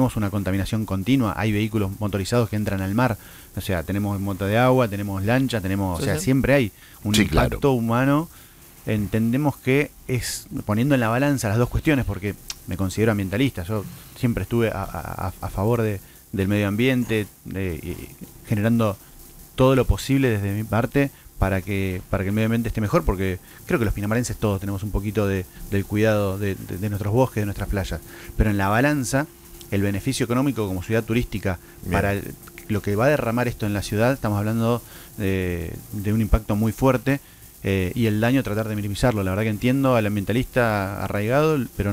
tenemos una contaminación continua, hay vehículos motorizados que entran al mar, o sea, tenemos moto de agua, tenemos lancha, tenemos, o sea, siempre hay un impacto humano. Entendemos que es poniendo en la balanza las dos cuestiones, porque me considero ambientalista, yo siempre estuve a favor del medio ambiente, generando todo lo posible desde mi parte para que el medio ambiente esté mejor, porque creo que los pinamarenses todos tenemos un poquito del cuidado de nuestros bosques, de nuestras playas, pero en la balanza el beneficio económico como ciudad turística para lo que va a derramar esto en la ciudad, estamos hablando de un impacto muy fuerte, y el daño tratar de minimizarlo. La verdad que entiendo al ambientalista arraigado, pero